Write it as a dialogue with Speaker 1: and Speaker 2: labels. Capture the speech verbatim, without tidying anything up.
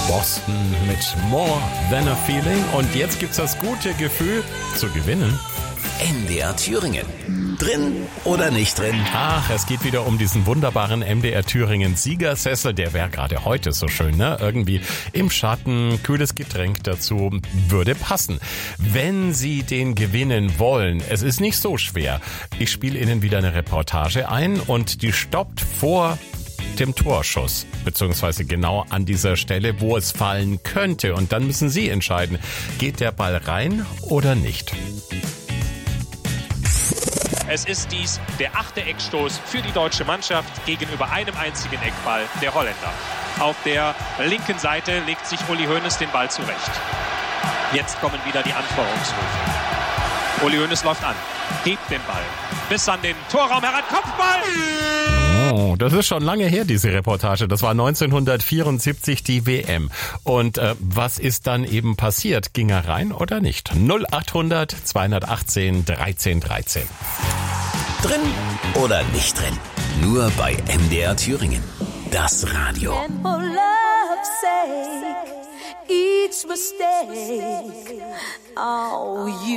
Speaker 1: Boston mit More Than a Feeling. Und jetzt gibt's das gute Gefühl zu gewinnen.
Speaker 2: M D R Thüringen. Drin oder nicht drin?
Speaker 1: Ach, es geht wieder um diesen wunderbaren M D R Thüringen Siegersessel. Der wäre gerade heute so schön, ne? Irgendwie im Schatten, kühles Getränk dazu, würde passen. Wenn Sie den gewinnen wollen, es ist nicht so schwer. Ich spiele Ihnen wieder eine Reportage ein und die stoppt vor dem Torschuss, beziehungsweise genau an dieser Stelle, wo es fallen könnte. Und dann müssen Sie entscheiden, geht der Ball rein oder nicht?
Speaker 3: Es ist dies der achte Eckstoß für die deutsche Mannschaft gegenüber einem einzigen Eckball der Holländer. Auf der linken Seite legt sich Uli Hoeneß den Ball zurecht. Jetzt kommen wieder die Anfeuerungsrufe. Uli Hoeneß läuft an, hebt den Ball bis an den Torraum heran, Kopfball!
Speaker 1: Oh, das ist schon lange her, diese Reportage. Das war neunzehnhundertvierundsiebzig die W M. Und äh, was ist dann eben passiert? Ging er rein oder nicht? null achthundert zweihundertachtzehn dreizehn dreizehn.
Speaker 2: Drin oder nicht drin? Nur bei M D R Thüringen. Das Radio.
Speaker 4: And for love's sake, each mistake, oh, you